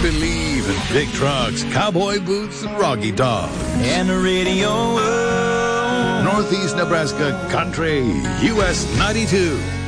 believe in big trucks, cowboy boots, and Rocky Dog. And the radio. Northeast Nebraska Country, US 92.